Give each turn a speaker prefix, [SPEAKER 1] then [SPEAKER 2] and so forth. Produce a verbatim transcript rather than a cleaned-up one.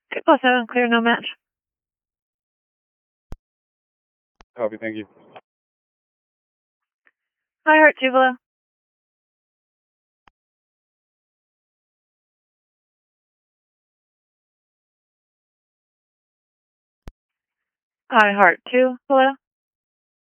[SPEAKER 1] Two plus seven, clear, no match.
[SPEAKER 2] Copy, thank you.
[SPEAKER 1] Hi, Heart two below. Hi, Heart two below.